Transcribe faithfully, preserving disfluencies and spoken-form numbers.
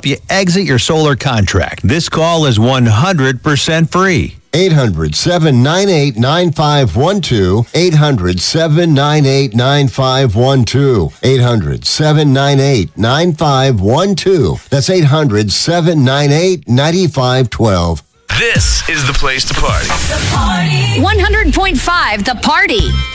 help you exit your solar contract. This call is one hundred percent free. eight hundred, seven nine eight, nine five one two. eight hundred, seven nine eight, nine five one two. eight hundred, seven nine eight, nine five one two. That's eight hundred, seven nine eight, nine five one two. This is the place to party. The Party. one hundred point five The Party.